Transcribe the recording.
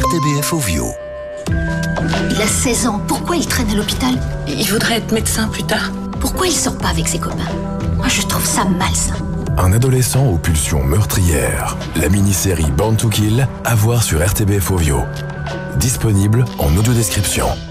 RTBF Ovio. Il a 16 ans, pourquoi il traîne à l'hôpital? Il voudrait être médecin plus tard. Pourquoi il sort pas avec ses copains? Moi je trouve ça malsain. Un adolescent aux pulsions meurtrières. La mini-série Born to Kill, à voir sur RTBF Ovio. Disponible en audio-description.